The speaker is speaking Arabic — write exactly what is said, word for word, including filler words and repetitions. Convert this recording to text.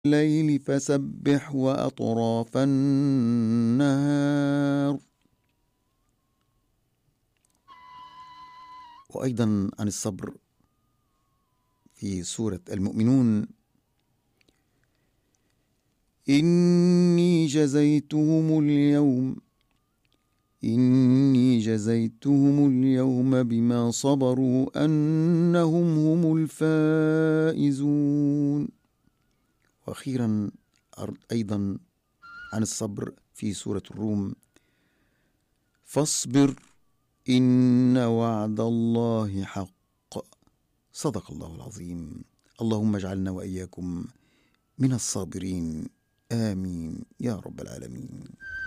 الليل فسبح وأطراف النهار. وأيضا عن الصبر في سورة المؤمنون: إني جزيتهم اليوم إني جزيتهم اليوم بما صبروا أنهم هم الفائزون. وأخيرا أيضا عن الصبر في سورة الروم: فاصبر إن وعد الله حق. صدق الله العظيم. اللهم اجعلنا وإياكم من الصابرين، آمين يا رب العالمين.